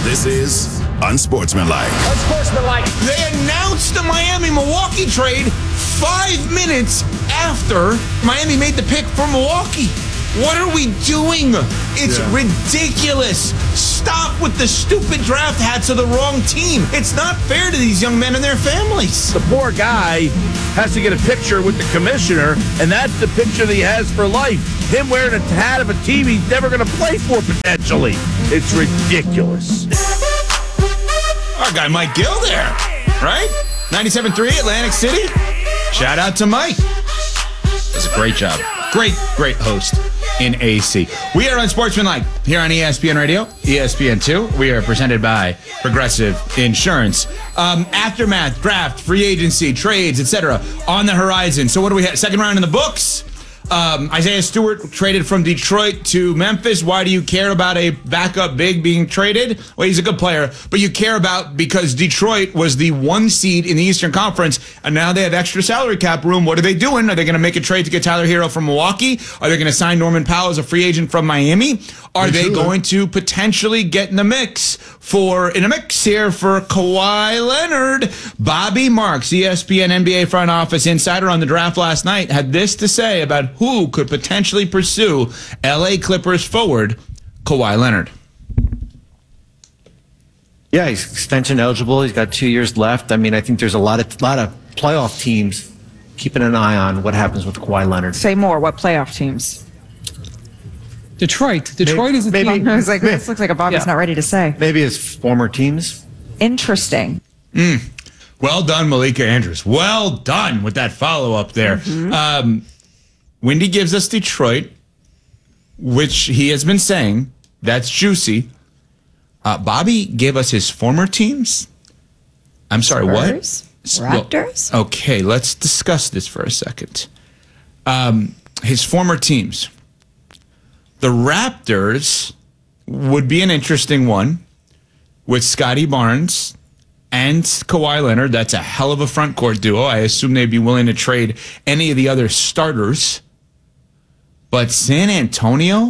This is Unsportsmanlike. Unsportsmanlike. They announced the Miami-Milwaukee trade 5 minutes after Miami made the pick for Milwaukee. What are we doing? It's ridiculous. Stop with the stupid draft hats of the wrong team. It's not fair to these young men and their families. The poor guy has to get a picture with the commissioner, and that's the picture that he has for life. Him wearing a hat of a team he's never going to play for, potentially. It's ridiculous. Our guy Mike Gill there, right? 97.3 Atlantic City. Shout out to Mike. Does a great job. Great host in AC. We are Unsportsmanlike here on ESPN Radio, ESPN2. We are presented by Progressive Insurance. Aftermath, draft, free agency, trades, etc. on the horizon. So what do we have? Second round in the books. Isaiah Stewart traded from Detroit to Memphis. Why do you care about a backup big being traded? Well, he's a good player, but you care about because Detroit was the 1 seed in the Eastern Conference, and now they have extra salary cap room. What are they doing? Are they going to make a trade to get Tyler Hero from Milwaukee? Are they going to sign Norman Powell as a free agent from Miami? Are they going to potentially get in the mix for Kawhi Leonard? Bobby Marks, ESPN NBA front office insider on the draft last night, had this to say about who could potentially pursue LA Clippers forward Kawhi Leonard. Yeah, he's extension eligible. He's got 2 years left. I mean, I think there's a lot of playoff teams keeping an eye on what happens with Kawhi Leonard. Say more. What playoff teams? Detroit is a team. I was like, this looks like a Bobby's not ready to say. Maybe his former teams. Interesting. Well done, Malika Andrews. Well done with that follow-up there. Wendy gives us Detroit, which he has been saying. That's juicy. Bobby gave us his former teams. I'm sorry, Spurs? What? Raptors? Well, okay, let's discuss this for a second. His former teams. The Raptors would be an interesting one with Scotty Barnes and Kawhi Leonard. That's a hell of a front court duo. I assume they'd be willing to trade any of the other starters. But San Antonio?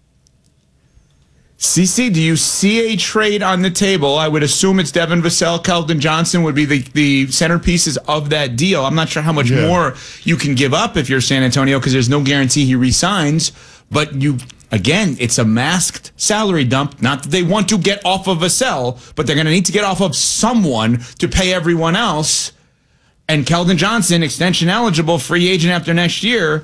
CC, do you see a trade on the table? I would assume it's Devin Vassell, Keldon Johnson would be the centerpieces of that deal. I'm not sure how much more you can give up if you're San Antonio because there's no guarantee he resigns. But again, it's a masked salary dump. Not that they want to get off of Vassell, but they're going to need to get off of someone to pay everyone else. And Keldon Johnson, extension eligible, free agent after next year.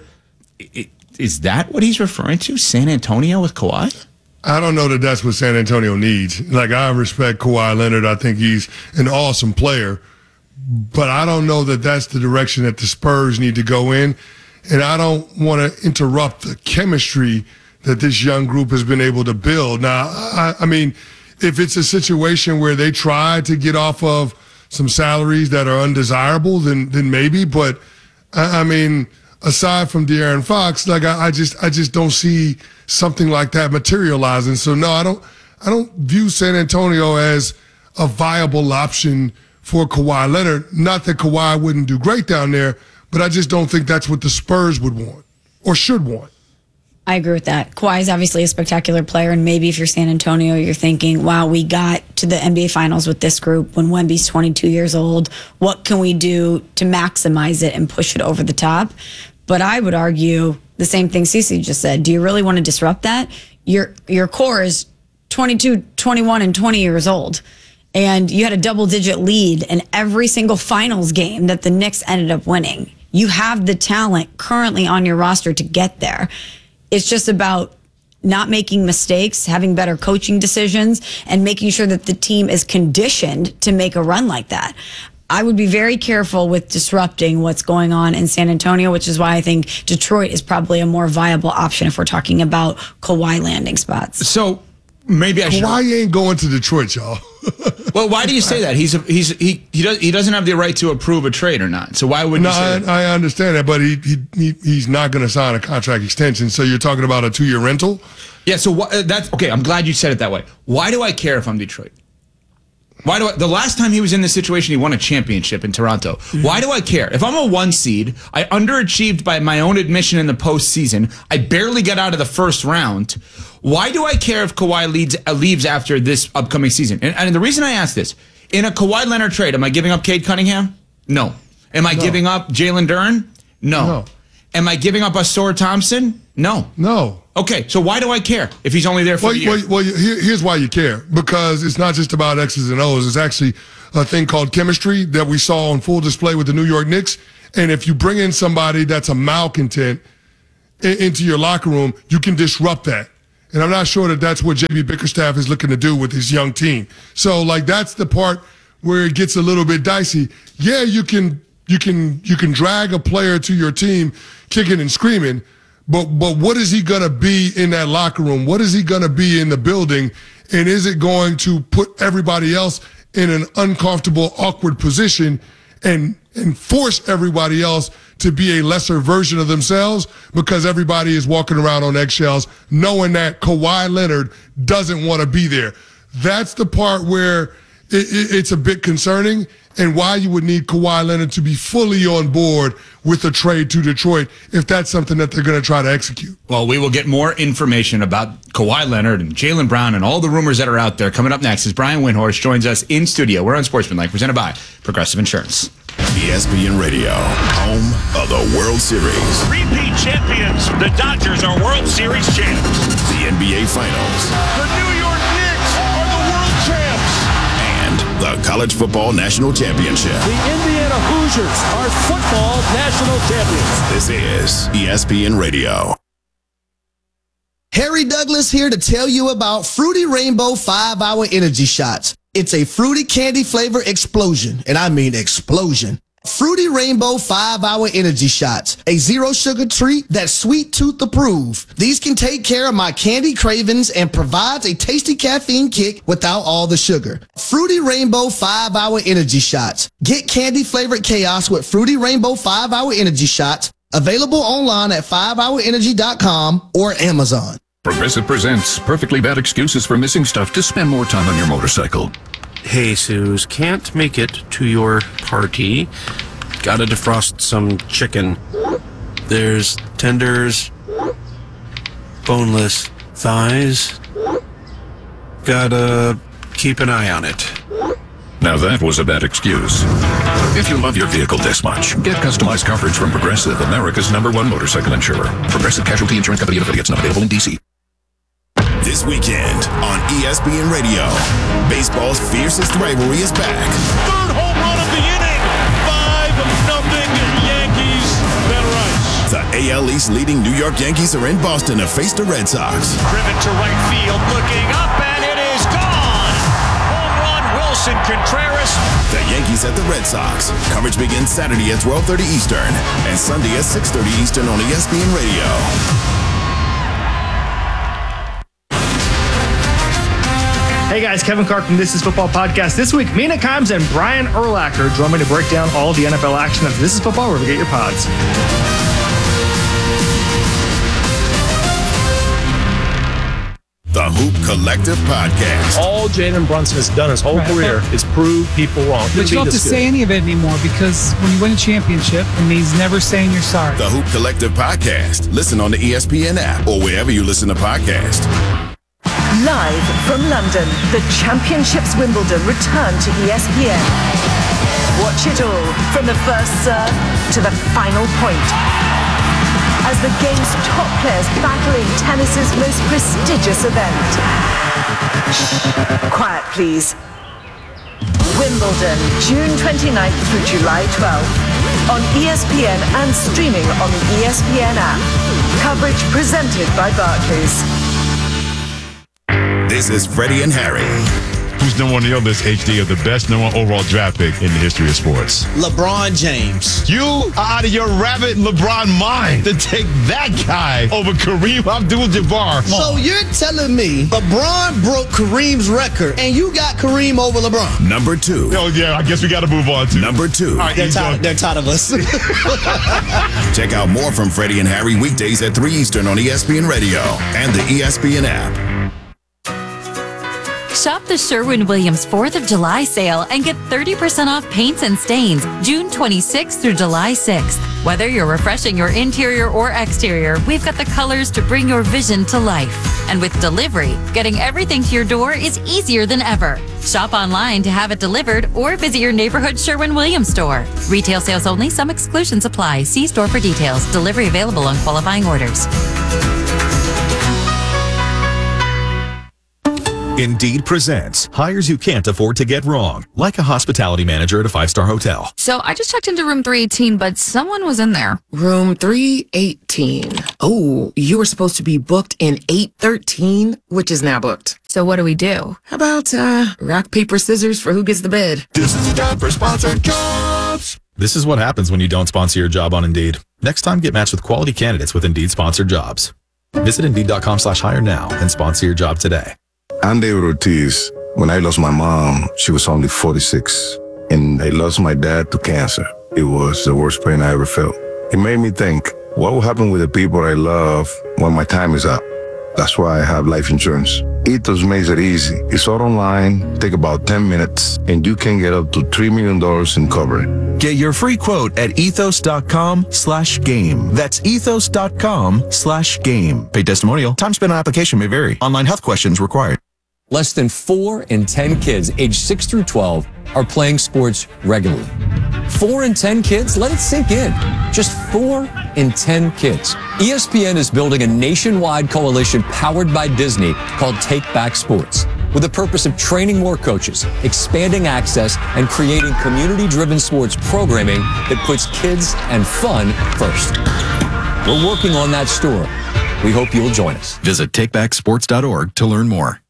Is that what he's referring to? San Antonio with Kawhi? I don't know that that's what San Antonio needs. Like, I respect Kawhi Leonard. I think he's an awesome player. But I don't know that that's the direction that the Spurs need to go in. And I don't want to interrupt the chemistry that this young group has been able to build. Now, I mean, if it's a situation where they try to get off of some salaries that are undesirable, then maybe. But, I mean, aside from De'Aaron Fox, like I just don't see something like that materializing. So no, I don't view San Antonio as a viable option for Kawhi Leonard. Not that Kawhi wouldn't do great down there, but I just don't think that's what the Spurs would want or should want. I agree with that. Kawhi is obviously a spectacular player, and maybe if you're San Antonio, you're thinking, wow, we got to the NBA Finals with this group when Wemby's 22 years old. What can we do to maximize it and push it over the top? But I would argue the same thing Cece just said. Do you really want to disrupt that? Your core is 22, 21, and 20 years old. And you had a double-digit lead in every single finals game that the Knicks ended up winning. You have the talent currently on your roster to get there. It's just about not making mistakes, having better coaching decisions, and making sure that the team is conditioned to make a run like that. I would be very careful with disrupting what's going on in San Antonio, which is why I think Detroit is probably a more viable option if we're talking about Kawhi landing spots. So maybe I should. Kawhi ain't going to Detroit, y'all. Well, why do you say that? He doesn't have the right to approve a trade or not. So why would you say that? I understand that, but he's not going to sign a contract extension. So you're talking about a 2-year rental? Yeah. So that's okay. I'm glad you said it that way. Why do I care if I'm Detroit? The last time he was in this situation, he won a championship in Toronto. Why do I care? If I'm a 1 seed, I underachieved by my own admission in the postseason. I barely got out of the first round. Why do I care if Kawhi leaves after this upcoming season? And the reason I ask this, in a Kawhi Leonard trade, am I giving up Cade Cunningham? No. Am I giving up Jalen Duren? No. Am I giving up Ausar Thompson? No. Okay, so why do I care if he's only there for a year? Here's why you care. Because it's not just about X's and O's. It's actually a thing called chemistry that we saw on full display with the New York Knicks. And if you bring in somebody that's a malcontent into your locker room, you can disrupt that. And I'm not sure that that's what JB Bickerstaff is looking to do with his young team. So, like, that's the part where it gets a little bit dicey. Yeah, you can drag a player to your team kicking and screaming, but what is he going to be in that locker room? What is he going to be in the building? And is it going to put everybody else in an uncomfortable, awkward position and force everybody else to be a lesser version of themselves because everybody is walking around on eggshells knowing that Kawhi Leonard doesn't want to be there? That's the part where it's a bit concerning, and why you would need Kawhi Leonard to be fully on board with a trade to Detroit if that's something that they're going to try to execute. Well, we will get more information about Kawhi Leonard and Jaylen Brown and all the rumors that are out there coming up next as Brian Windhorst joins us in studio. We're on Sportsmanlike, presented by Progressive Insurance. ESPN Radio, home of the World Series. Repeat champions, the Dodgers are World Series champs. The NBA Finals. The New York Knicks are the world champs. And the College Football National Championship. The Indiana Hoosiers are football national champions. This is ESPN Radio. Harry Douglas here to tell you about Fruity Rainbow 5-Hour Energy Shots. It's a fruity candy flavor explosion, and I mean explosion. Fruity Rainbow 5-Hour Energy Shots, a zero sugar treat that's sweet tooth approved. These can take care of my candy cravings and provides a tasty caffeine kick without all the sugar. Fruity Rainbow 5-Hour Energy Shots. Get candy flavored chaos with Fruity Rainbow 5-Hour Energy Shots. Available online at 5hourenergy.com or Amazon. Progressive presents Perfectly Bad Excuses for Missing Stuff to Spend More Time on Your Motorcycle. Hey, Suze, can't make it to your party. Gotta defrost some chicken. There's tenders, boneless thighs. Gotta keep an eye on it. Now that was a bad excuse. If you love your vehicle this much, get customized coverage from Progressive, America's #1 motorcycle insurer. Progressive Casualty Insurance Company and affiliates, not available in D.C. This weekend on ESPN Radio, baseball's fiercest rivalry is back. Third home run of the inning. 5-0 Yankees. That right. The AL East leading New York Yankees are in Boston to face the Red Sox. Driven to right field, looking up, and it is gone. Home run, Wilson Contreras. The Yankees at the Red Sox. Coverage begins Saturday at 12:30 Eastern and Sunday at 6:30 Eastern on ESPN Radio. Hey guys, Kevin Clark from This Is Football Podcast. This week, Mina Kimes and Brian Urlacher join me to break down all the NFL action of This Is Football, wherever you get your pods. The Hoop Collective Podcast. All Jalen Brunson has done his whole career is prove people wrong. But you don't have to say any of it anymore because when you win a championship, it means never saying you're sorry. The Hoop Collective Podcast. Listen on the ESPN app or wherever you listen to podcasts. Live from London, the Championships Wimbledon return to ESPN. Watch it all from the first serve to the final point. As the game's top players battle in tennis's most prestigious event. Shh, quiet please. Wimbledon, June 29th through July 12th. On ESPN and streaming on the ESPN app. Coverage presented by Barclays. This is Freddie and Harry. Who's number one on your list, HD, of the best number one overall draft pick in the history of sports? LeBron James. You are out of your rabbit LeBron mind to take that guy over Kareem Abdul-Jabbar. So you're telling me LeBron broke Kareem's record and you got Kareem over LeBron? Number 2. Oh, yeah, I guess we got to move on to number 2. All right, they're tired of us. Check out more from Freddie and Harry weekdays at 3 Eastern on ESPN Radio and the ESPN app. Shop the Sherwin-Williams 4th of July sale and get 30% off paints and stains June 26th through July 6th. Whether you're refreshing your interior or exterior, we've got the colors to bring your vision to life. And with delivery, getting everything to your door is easier than ever. Shop online to have it delivered or visit your neighborhood Sherwin-Williams store. Retail sales only. Some exclusions apply. See store for details. Delivery available on qualifying orders. Indeed presents hires you can't afford to get wrong, like a hospitality manager at a 5-star hotel. So I just checked into room 318, but someone was in there. Room 318. Oh, you were supposed to be booked in 813, which is now booked. So what do we do? How about rock, paper, scissors for who gets the bed? This is time for sponsored jobs. This is what happens when you don't sponsor your job on Indeed. Next time, get matched with quality candidates with Indeed sponsored jobs. Visit Indeed.com/hire now and sponsor your job today. I'm David Ortiz. When I lost my mom, she was only 46. And I lost my dad to cancer. It was the worst pain I ever felt. It made me think, what will happen with the people I love when my time is up? That's why I have life insurance. Ethos makes it easy. It's all online, take about 10 minutes, and you can get up to $3 million in coverage. Get your free quote at ethos.com/game. That's ethos.com/game. Paid testimonial. Time spent on application may vary. Online health questions required. Less than 4 in 10 kids aged 6 through 12 are playing sports regularly. 4 in 10 kids? Let it sink in. Just 4 in 10 kids. ESPN is building a nationwide coalition powered by Disney called Take Back Sports, with the purpose of training more coaches, expanding access, and creating community-driven sports programming that puts kids and fun first. We're working on that story. We hope you'll join us. Visit takebacksports.org to learn more.